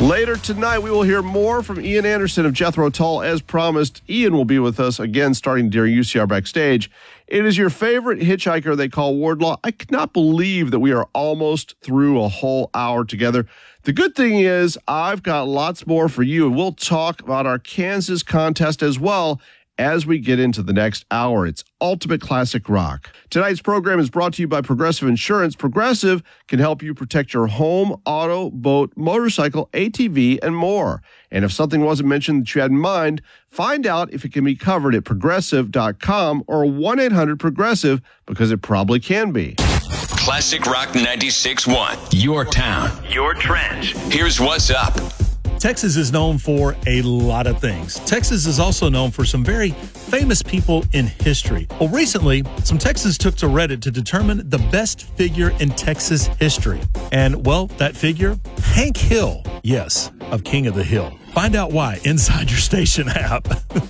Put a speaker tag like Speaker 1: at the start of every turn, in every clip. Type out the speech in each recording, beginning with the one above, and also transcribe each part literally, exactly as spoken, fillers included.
Speaker 1: Later tonight, we will hear more from Ian Anderson of Jethro Tull. As promised, Ian will be with us again starting during U C R Backstage. It is your favorite hitchhiker they call Wardlaw. I cannot believe that we are almost through a whole hour together. The good thing is I've got lots more for you, and we'll talk about our Kansas contest as well as we get into the next hour. It's Ultimate Classic Rock. Tonight's program is brought to you by Progressive Insurance. Progressive can help you protect your home, auto, boat, motorcycle, A T V, and more. And if something wasn't mentioned that you had in mind, find out if it can be covered at progressive dot com or one eight hundred progressive, because it probably can be.
Speaker 2: Classic Rock ninety-six point one. Your town. Your trend. Here's what's up.
Speaker 3: Texas is known for a lot of things. Texas is also known for some very famous people in history. Well, recently, some Texans took to Reddit to determine the best figure in Texas history. And, well, that figure, Hank Hill, yes, of King of the Hill. Find out why inside your station app.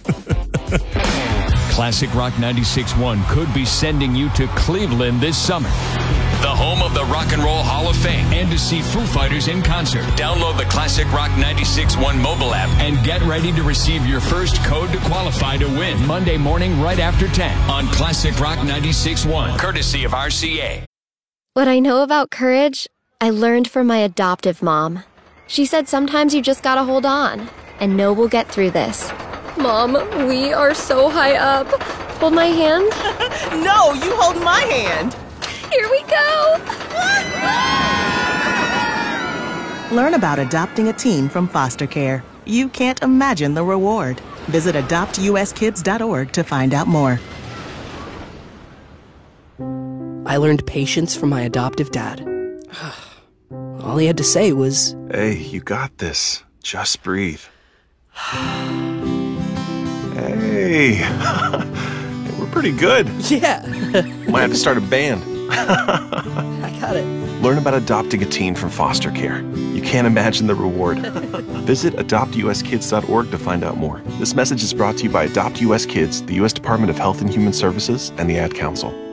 Speaker 2: Classic Rock ninety-six point one could be sending you to Cleveland this summer, the home of the Rock and Roll Hall of Fame, and to see Foo Fighters in concert. Download the Classic Rock ninety-six point one mobile app and get ready to receive your first code to qualify to win Monday morning right after ten on Classic Rock ninety-six point one, courtesy of R C A.
Speaker 4: What I know about courage, I learned from my adoptive mom. She said sometimes you just gotta hold on and know we'll get through this. Mom, we are so high up. Hold my hand.
Speaker 5: No, you hold my hand.
Speaker 4: Here we go!
Speaker 5: Learn about adopting a teen from foster care. You can't imagine the reward. Visit adopt u s kids dot org to find out more.
Speaker 6: I learned patience from my adoptive dad. All he had to say was,
Speaker 7: "Hey, you got this. Just breathe." Hey, we're pretty good.
Speaker 6: Yeah.
Speaker 7: Might have to start a band.
Speaker 6: I got it.
Speaker 7: Learn about adopting a teen from foster care. You can't imagine the reward. Visit adopt u s kids dot org to find out more. This message is brought to you by Adopt U S Kids, the U S Department of Health and Human Services, and the Ad Council.